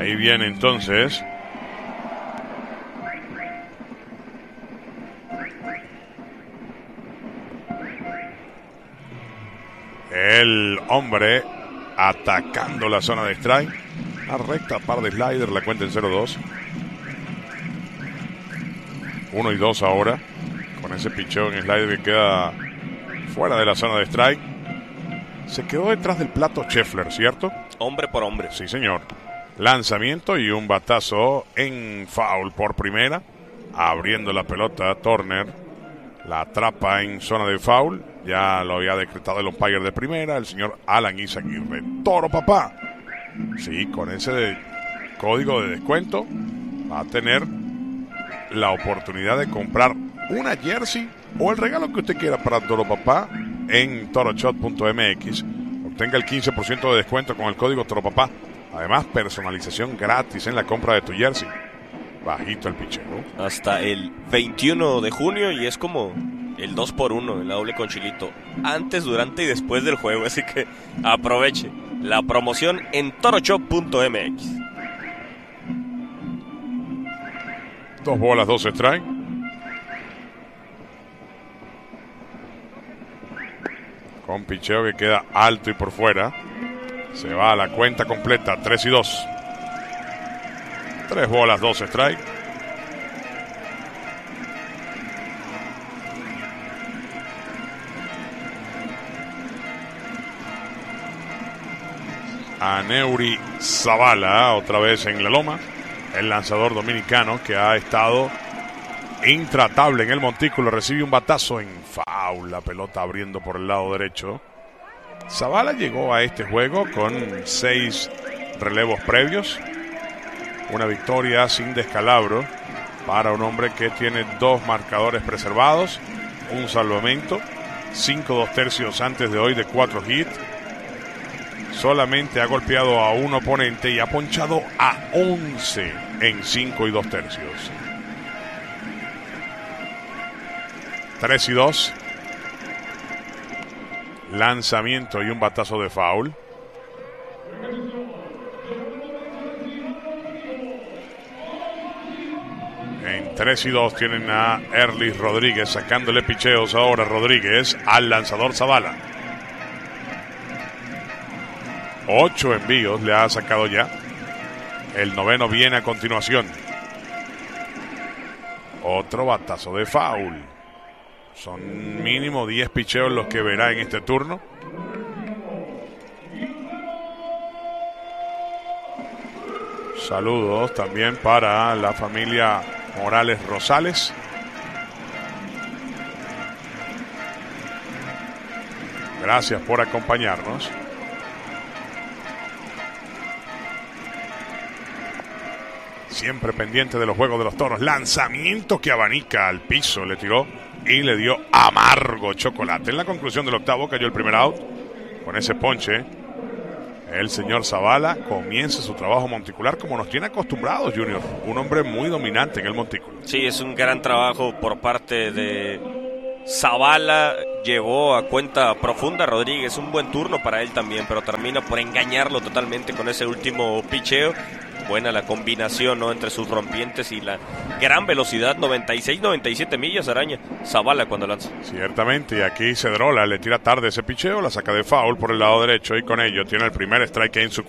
Ahí viene entonces el hombre atacando la zona de strike. Una recta, par de slider, la cuenta en 0-2. 1-2 ahora. Con ese picheo en slider que queda fuera de la zona de strike. Se quedó detrás del plato Scheffler, ¿cierto? Hombre por hombre. Sí, señor. Lanzamiento y un batazo en foul por primera. Abriendo la pelota Turner. La atrapa en zona de foul. Ya lo había decretado el umpire de primera, el señor Alan Izaguirre. Toro papá. Sí, con ese código de descuento va a tener la oportunidad de comprar una jersey o el regalo que usted quiera para Toro papá en toroshop.mx. Obtenga el 15% de descuento con el código Toro papá. Además, personalización gratis en la compra de tu jersey. Bajito el picheo. Hasta el 21 de junio y es como el 2x1 en la doble con chilito. Antes, durante y después del juego. Así que aproveche la promoción en toroshop.mx. 2 bolas, 2 strike. Con picheo que queda alto y por fuera. Se va a la cuenta completa, 3-2. 3 bolas, 2 strike. Aneuri Zavala, otra vez en la loma. El lanzador dominicano que ha estado intratable en el montículo. Recibe un batazo en foul. La pelota abriendo por el lado derecho. Zavala llegó a este juego con 6 relevos previos. Una victoria sin descalabro para un hombre que tiene 2 marcadores preservados, un salvamento, 5 2/3 antes de hoy de 4 hits. Solamente ha golpeado a un oponente y ha ponchado a 11 en 5 2/3. 3-2. Lanzamiento y un batazo de foul. En 3-2 tienen a Erlis Rodríguez sacándole picheos ahora Rodríguez al lanzador Zavala. 8 envíos le ha sacado ya. El noveno viene a continuación. Otro batazo de foul. Son mínimo 10 picheos los que verá en este turno. Saludos también para la familia Morales Rosales. Gracias por acompañarnos. Siempre pendiente de los juegos de los toros. Lanzamiento que abanica al piso. Le tiró y le dio amargo chocolate. En la conclusión del octavo cayó el primer out. Con ese ponche, el señor Zavala comienza su trabajo monticular como nos tiene acostumbrados, Junior. Un hombre muy dominante en el montículo. Sí, es un gran trabajo por parte de Zavala. Llevó a cuenta profunda a Rodríguez. Un buen turno para él también, pero termina por engañarlo totalmente con ese último picheo. Buena la combinación, ¿no?, entre sus rompientes y la gran velocidad, 96-97 millas araña Zavala cuando lanza. Ciertamente, y aquí Cedrola le tira tarde ese picheo, la saca de foul por el lado derecho y con ello tiene el primer strike en su